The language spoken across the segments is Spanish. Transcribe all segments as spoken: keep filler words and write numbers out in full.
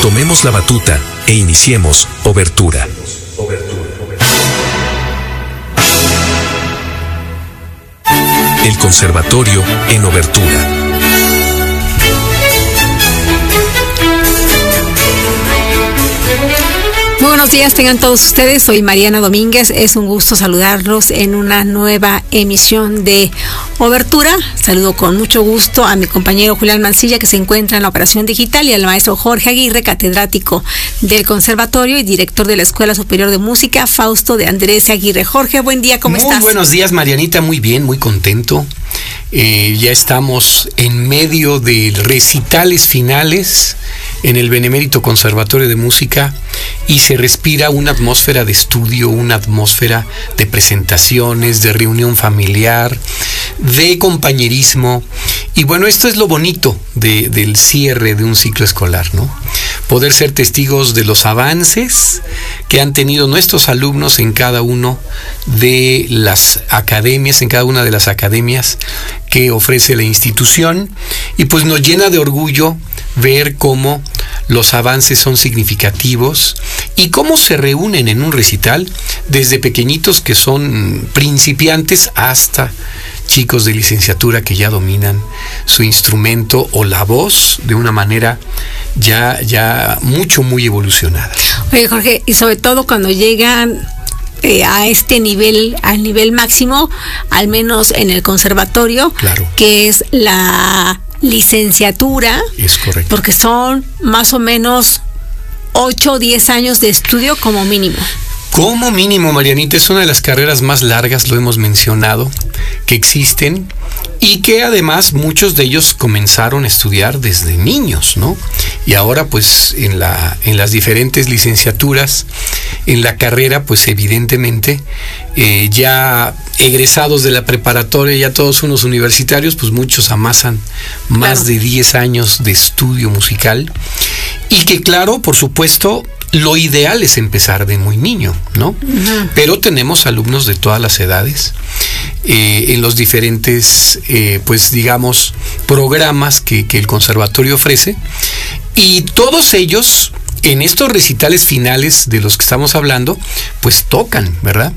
Tomemos la batuta e iniciemos Obertura. El Conservatorio en Obertura. Muy buenos días, tengan todos ustedes. Soy Mariana Domínguez. Es un gusto saludarlos en una nueva emisión de Obertura. Saludo con mucho gusto a mi compañero Julián Mancilla, que se encuentra en la operación digital, y al maestro Jorge Aguirre, catedrático del Conservatorio y director de la Escuela Superior de Música, Fausto de Andrés Aguirre. Jorge, buen día, ¿cómo muy estás? Muy buenos días, Marianita, muy bien, muy contento. Eh, ya estamos en medio de recitales finales en el Benemérito Conservatorio de Música y se respira una atmósfera de estudio, una atmósfera de presentaciones, de reunión familiar, de compañerismo. Y bueno, esto es lo bonito de, del cierre de un ciclo escolar, ¿no? Poder ser testigos de los avances que han tenido nuestros alumnos en cada uno de las academias, en cada una de las academias que ofrece la institución, y pues nos llena de orgullo ver cómo los avances son significativos y cómo se reúnen en un recital desde pequeñitos que son principiantes hasta chicos de licenciatura que ya dominan su instrumento o la voz de una manera ya, ya mucho, muy evolucionada. Oye, Jorge, y sobre todo cuando llegan eh, a este nivel, al nivel máximo, al menos en el conservatorio, claro, que es la licenciatura. Es correcto. Porque son más o menos ocho o diez años de estudio como mínimo. Como mínimo, Marianita, es una de las carreras más largas, lo hemos mencionado, que existen, y que además muchos de ellos comenzaron a estudiar desde niños, ¿no? Y ahora pues en la en las diferentes licenciaturas, en la carrera, pues evidentemente eh, ya egresados de la preparatoria, ya todos unos universitarios, pues muchos amasan más claro. de diez años de estudio musical, y que claro, por supuesto, lo ideal es empezar de muy niño, ¿no? Uh-huh. Pero tenemos alumnos de todas las edades eh, en los diferentes, eh, pues digamos, programas que, que el conservatorio ofrece, y todos ellos en estos recitales finales de los que estamos hablando, pues tocan, ¿verdad?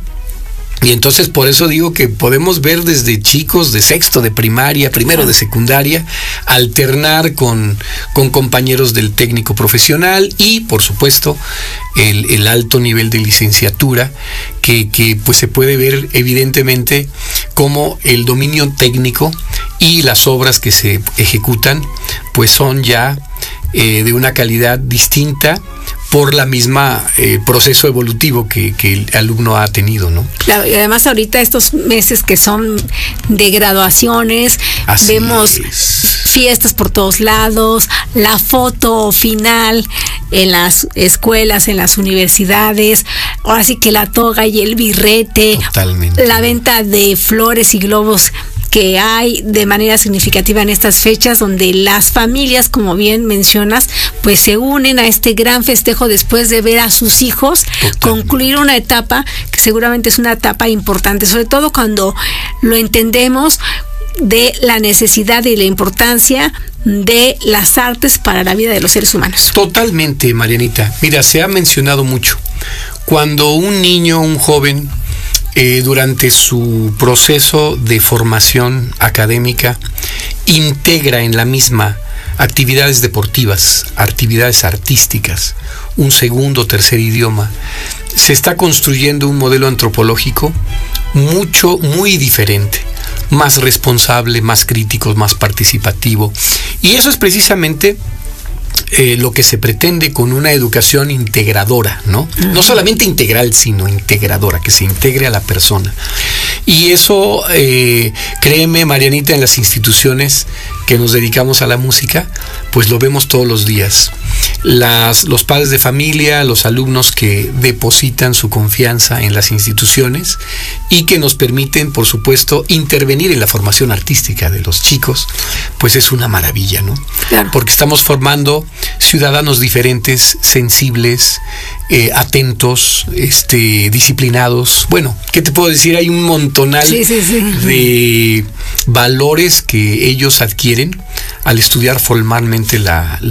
Y entonces por eso digo que podemos ver desde chicos de sexto de primaria, primero de secundaria, alternar con, con compañeros del técnico profesional y por supuesto el, el alto nivel de licenciatura que, que pues se puede ver evidentemente como el dominio técnico y las obras que se ejecutan pues son ya eh, de una calidad distinta por la misma eh, proceso evolutivo que, que el alumno ha tenido, ¿no? Claro, y además ahorita estos meses que son de graduaciones, así vemos es. Fiestas por todos lados, la foto final en las escuelas, en las universidades, ahora sí que la toga y el birrete, totalmente, la venta de flores y globos que hay de manera significativa en estas fechas, donde las familias, como bien mencionas, pues se unen a este gran festejo después de ver a sus hijos totalmente. Concluir una etapa que seguramente es una etapa importante, sobre todo cuando lo entendemos de la necesidad y la importancia de las artes para la vida de los seres humanos. Totalmente, Marianita. Mira, se ha mencionado mucho. Cuando un niño, un joven, Eh, durante su proceso de formación académica, integra en la misma actividades deportivas, actividades artísticas, un segundo o tercer idioma, se está construyendo un modelo antropológico mucho, muy diferente, más responsable, más crítico, más participativo. Y eso es precisamente Eh, lo que se pretende con una educación integradora, ¿no? Uh-huh. No solamente integral, sino integradora, que se integre a la persona. Y eso, eh, créeme, Marianita, en las instituciones que nos dedicamos a la música, pues lo vemos todos los días. Las, los padres de familia, los alumnos que depositan su confianza en las instituciones y que nos permiten, por supuesto, intervenir en la formación artística de los chicos, pues es una maravilla, ¿no? Claro. Porque estamos formando ciudadanos diferentes, sensibles, eh, atentos, este, disciplinados. Bueno, ¿qué te puedo decir? Hay un montonal sí, sí, sí. de valores que ellos adquieren al estudiar formalmente la,